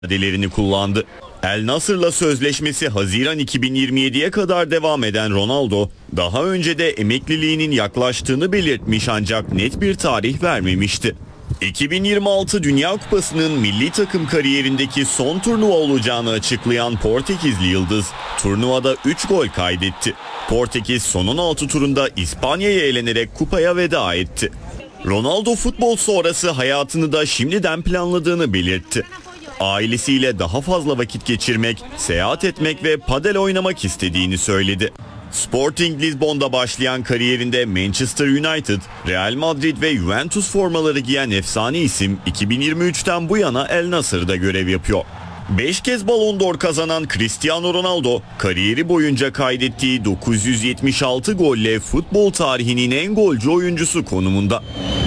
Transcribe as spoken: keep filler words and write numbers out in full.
ifadelerini kullandı. El Nasır'la sözleşmesi Haziran iki bin yirmi yediye kadar devam eden Ronaldo, daha önce de emekliliğinin yaklaştığını belirtmiş ancak net bir tarih vermemişti. iki bin yirmi altı Dünya Kupası'nın milli takım kariyerindeki son turnuva olacağını açıklayan Portekizli yıldız, turnuvada üç gol kaydetti. Portekiz son on altı turunda İspanya'ya elenerek kupaya veda etti. Ronaldo futbol sonrası hayatını da şimdiden planladığını belirtti. Ailesiyle daha fazla vakit geçirmek, seyahat etmek ve padel oynamak istediğini söyledi. Sporting Lisbon'da başlayan kariyerinde Manchester United, Real Madrid ve Juventus formaları giyen efsane isim iki bin yirmi üçten bu yana El Nasır'da görev yapıyor. beş kez Ballon d'Or kazanan Cristiano Ronaldo, kariyeri boyunca kaydettiği dokuz yüz yetmiş altı golle futbol tarihinin en golcü oyuncusu konumunda.